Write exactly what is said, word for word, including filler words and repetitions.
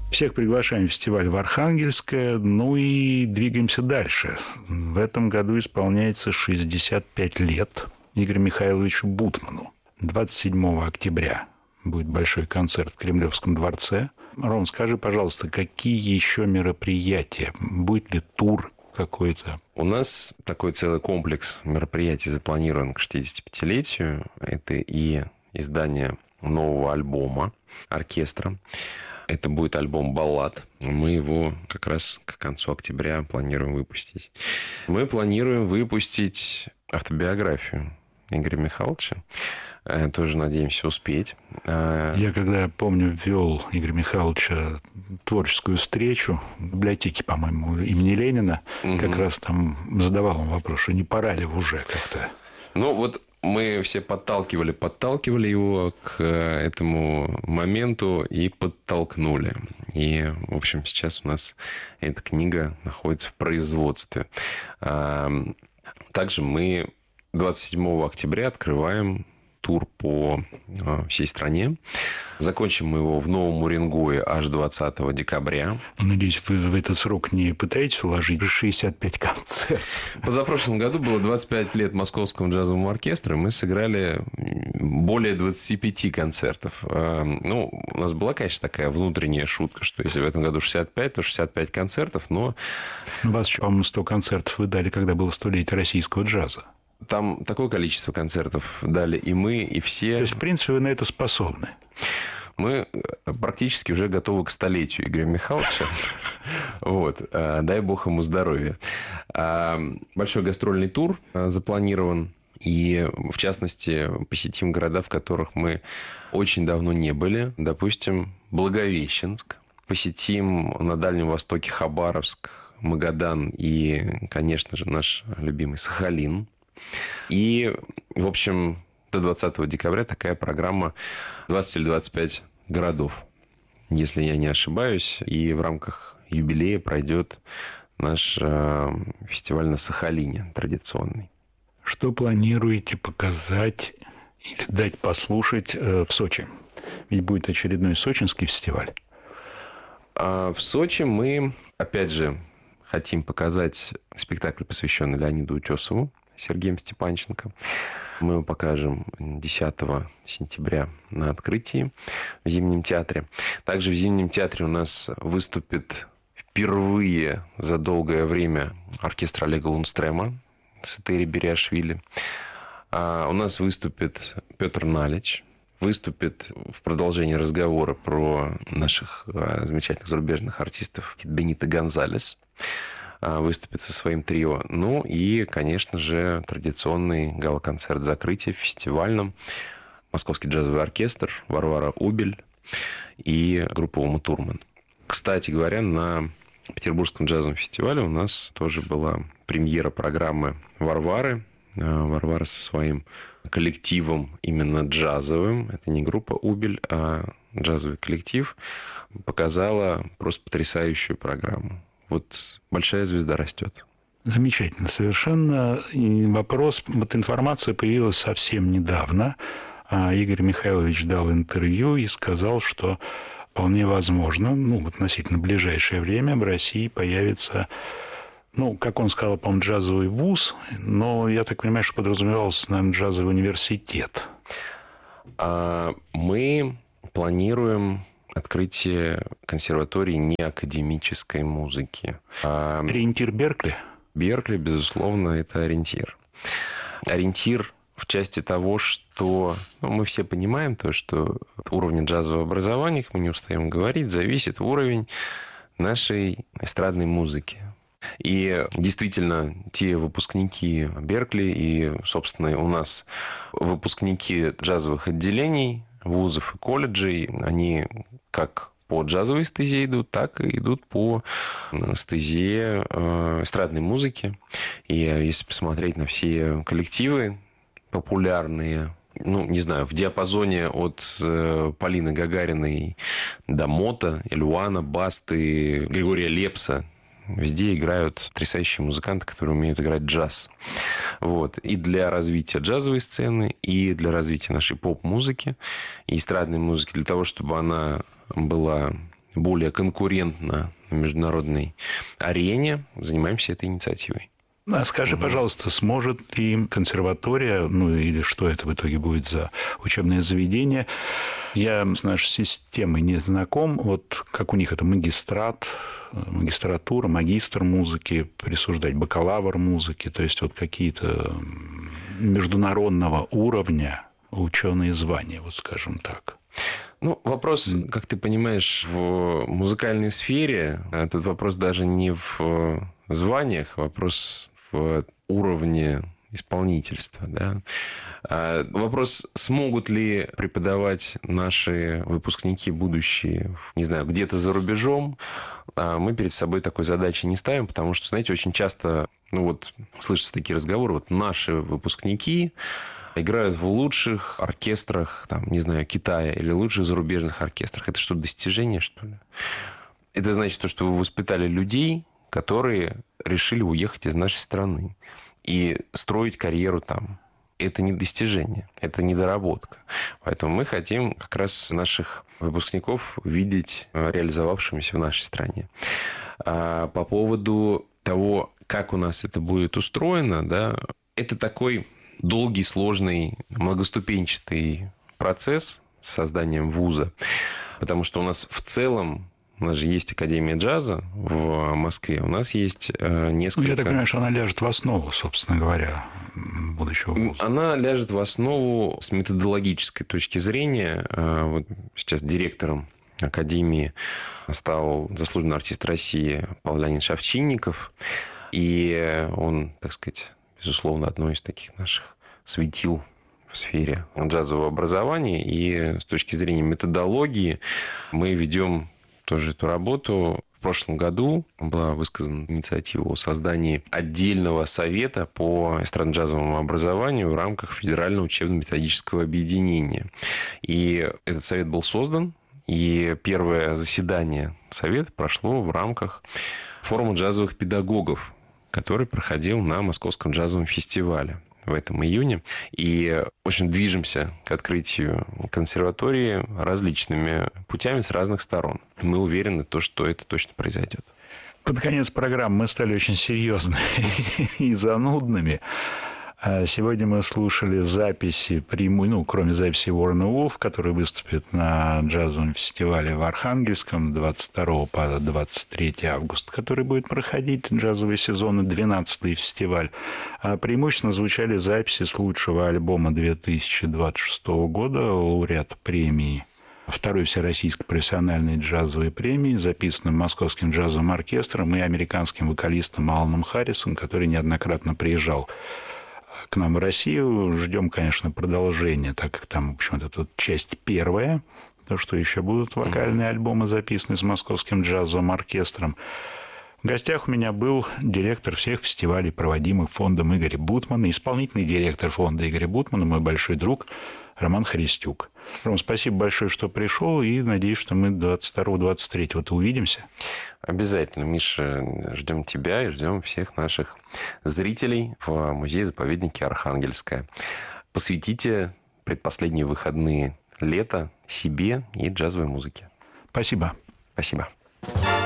Всех приглашаем в фестиваль в Архангельское, ну и двигаемся дальше. В этом году исполняется шестьдесят пять лет Игорю Михайловичу Бутману. двадцать седьмого октября будет большой концерт в Кремлевском дворце. Ром, скажи, пожалуйста, какие еще мероприятия? Будет ли тур какой-то? У нас такой целый комплекс мероприятий запланирован к шестидесятипятилетию. Это и издание нового альбома оркестра. Это будет альбом баллад. Мы его как раз к концу октября планируем выпустить. Мы планируем выпустить автобиографию Игоря Михайловича. Тоже надеемся успеть. Я, когда, помню, вел Игоря Михайловича творческую встречу в библиотеке, по-моему, имени Ленина, угу. как раз там задавал он вопрос, что не пора ли уже как-то... Ну, вот мы все подталкивали, подталкивали его к этому моменту и подтолкнули. И, в общем, сейчас у нас эта книга находится в производстве. Также мы двадцать седьмого октября открываем тур по всей стране. Закончим мы его в Новом Уренгое аж двадцатого декабря. Надеюсь, вы в этот срок не пытаетесь уложить шестьдесят пять концертов? Позапрошлом году было двадцать пять лет Московскому джазовому оркестру, и мы сыграли более двадцати пяти концертов. Ну, у нас была, конечно, такая внутренняя шутка, что если в этом году шестьдесят пять, то шестьдесят пять концертов, но... У вас еще, по-моему, сто концертов вы дали, когда было столетие российского джаза. Там такое количество концертов дали и мы, и все. То есть, в принципе, вы на это способны? Мы практически уже готовы к столетию Игоря Михайловича. Вот. Дай бог ему здоровья. Большой гастрольный тур запланирован. И, в частности, посетим города, в которых мы очень давно не были. Допустим, Благовещенск. Посетим на Дальнем Востоке Хабаровск, Магадан и, конечно же, наш любимый Сахалин. И, в общем, до двадцатого декабря такая программа двадцать или двадцать пять городов, если я не ошибаюсь. И в рамках юбилея пройдет наш э, фестиваль на Сахалине традиционный. Что планируете показать или дать послушать э, в Сочи? Ведь будет очередной сочинский фестиваль. А в Сочи мы, опять же, хотим показать спектакль, посвященный Леониду Утесову, Сергеем Степанченко. Мы его покажем десятого сентября на открытии в Зимнем театре. Также в Зимнем театре у нас выступит впервые за долгое время оркестр Олега Лундстрема с Этери Бериашвили. А у нас выступит Петр Налич. Выступит в продолжении разговора про наших замечательных зарубежных артистов Бенито Гонзалес. Выступит со своим трио. Ну и, конечно же, традиционный гала-концерт закрытия в фестивальном. Московский джазовый оркестр, Варвара Убель и группа Ума Турман. Кстати говоря, на Петербургском джазовом фестивале у нас тоже была премьера программы Варвары. Варвара со своим коллективом именно джазовым. Это не группа Убель, а джазовый коллектив. Показала просто потрясающую программу. Вот большая звезда растет. Замечательно, совершенно. И вопрос, вот информация появилась совсем недавно. Игорь Михайлович дал интервью и сказал, что вполне возможно, ну, в относительно ближайшее время в России появится, ну, как он сказал, по-моему, джазовый вуз, но я так понимаю, что подразумевался, наверное, джазовый университет. А мы планируем открытие консерватории неакадемической музыки. Ориентир Беркли? Беркли, безусловно, это ориентир. Ориентир в части того, что ну, мы все понимаем то, что от уровня джазового образования, мы не устаем говорить, зависит уровень нашей эстрадной музыки. И действительно, те выпускники Беркли и, собственно, у нас выпускники джазовых отделений, вузов и колледжей, они как по джазовой стезе идут, так и идут по стезе эстрадной музыки. И если посмотреть на все коллективы популярные, ну, не знаю, в диапазоне от Полины Гагариной до Мота, Эльуана, Басты, Григория Лепса, везде играют потрясающие музыканты, которые умеют играть джаз. Вот. И для развития джазовой сцены, и для развития нашей поп-музыки, и эстрадной музыки, для того, чтобы она была более конкурентно на международной арене, занимаемся этой инициативой. А скажи, угу. пожалуйста, сможет ли консерватория, ну или что это в итоге будет за учебное заведение? Я с нашей системой не знаком. Вот как у них это магистрат, магистратура, магистр музыки, присуждать бакалавр музыки, то есть вот какие-то международного уровня ученые звания, вот скажем так. Ну, вопрос, как ты понимаешь, в музыкальной сфере, тут вопрос даже не в званиях, вопрос в уровне исполнительства. Да? А вопрос, смогут ли преподавать наши выпускники будущие, не знаю, где-то за рубежом, мы перед собой такой задачи не ставим, потому что, знаете, очень часто, ну вот, слышатся такие разговоры, вот наши выпускники играют в лучших оркестрах, там, не знаю, Китая или лучших зарубежных оркестрах. Это что, достижение, что ли? Это значит то, что вы воспитали людей, которые решили уехать из нашей страны и строить карьеру там. Это не достижение, это недоработка. Поэтому мы хотим как раз наших выпускников видеть реализовавшимися в нашей стране. А по поводу того, как у нас это будет устроено, да, это такой долгий, сложный, многоступенчатый процесс с созданием вуза, потому что у нас в целом, у нас же есть Академия джаза в Москве, у нас есть несколько... Я так понимаю, что она ляжет в основу, собственно говоря, будущего вуза. Она ляжет в основу с методологической точки зрения. Вот сейчас директором Академии стал заслуженный артист России Павел Леонидович Овчинников, и он, так сказать, безусловно, одно из таких наших светил в сфере джазового образования. И с точки зрения методологии мы ведем тоже эту работу. В прошлом году была высказана инициатива о создании отдельного совета по эстрадно-джазовому образованию в рамках Федерального учебно-методического объединения. И этот совет был создан, и первое заседание совета прошло в рамках форума джазовых педагогов, который проходил на Московском джазовом фестивале в этом июне. И, в общем, движемся к открытию консерватории различными путями с разных сторон. Мы уверены, то, что это точно произойдет. Под конец программы мы стали очень серьезными и занудными. Сегодня мы слушали записи, ну, кроме записи Уоррена Вулф, который выступит на джазовом фестивале в Архангельском двадцать второго по двадцать третьего августа, который будет проходить джазовый сезон, и двенадцатый фестиваль. А преимущественно звучали записи с лучшего альбома две тысячи двадцать шестого года, лауреат премии, второй всероссийской профессиональной джазовой премии, записанной Московским джазовым оркестром и американским вокалистом Аланом Харрисом, который неоднократно приезжал к нам в Россию. Ждем, конечно, продолжения, так как там, в общем, это тут часть первая, то, что еще будут вокальные альбомы записаны с Московским джазовым оркестром. В гостях у меня был директор всех фестивалей, проводимых фондом Игоря Бутмана, исполнительный директор фонда Игоря Бутмана, мой большой друг Роман Христюк. Ром, спасибо большое, что пришел, и надеюсь, что мы двадцать второго — двадцать третьего-то увидимся. Обязательно, Миша, ждем тебя и ждем всех наших зрителей в музее-заповеднике Архангельское. Посвятите предпоследние выходные лета себе и джазовой музыке. Спасибо. Спасибо.